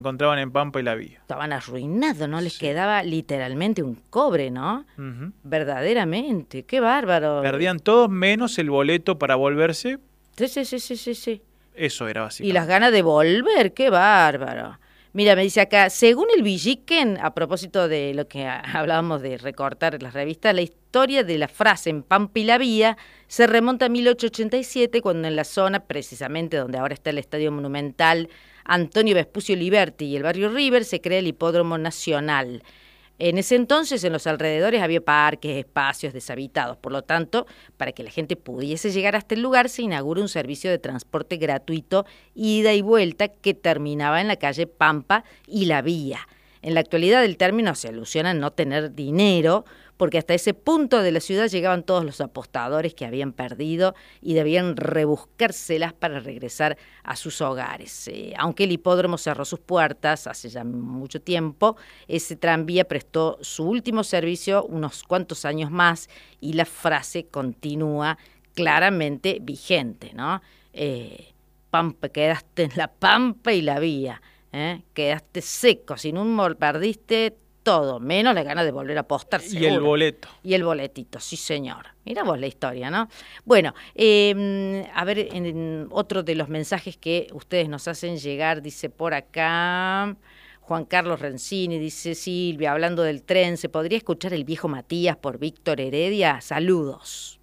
encontraban en Pampa y la Vía. Estaban arruinados, no les Sí. quedaba literalmente un cobre, ¿no? Ujú. Verdaderamente, qué bárbaro. Perdían todos menos el boleto para volverse. Sí, sí, sí, sí, sí, sí. Eso era Y las básicamente. ganas de volver, qué bárbaro. Mira, me dice acá, según el Villiquen, a propósito de lo que hablábamos de recortar las revistas, la historia de la frase en Pampa y la Vía se remonta a 1887, cuando en la zona, precisamente donde ahora está el Estadio Monumental Antonio Vespucio Liberti y el barrio River, se crea el Hipódromo Nacional. En ese entonces, en los alrededores había parques, espacios deshabitados. Por lo tanto, para que la gente pudiese llegar hasta el lugar, se inaugura un servicio de transporte gratuito, ida y vuelta, que terminaba en la calle Pampa y la Vía. En la actualidad, el término se alusiona a no tener dinero, porque hasta ese punto de la ciudad llegaban todos los apostadores que habían perdido y debían rebuscárselas para regresar a sus hogares. Aunque el hipódromo cerró sus puertas hace ya mucho tiempo, ese tranvía prestó su último servicio unos cuantos años más y la frase continúa claramente vigente, ¿no? Pampa, quedaste en la Pampa y la Vía, quedaste seco, sin un mol, perdiste todo, menos la gana de volver a apostar, Y el seguro. boleto. Y el boletito, sí señor. Mira vos la historia, ¿no? Bueno, a ver, en otro de los mensajes que ustedes nos hacen llegar, dice por acá, Juan Carlos Rencini, dice Silvia, hablando del tren, ¿se podría escuchar El viejo Matías por Víctor Heredia? Saludos.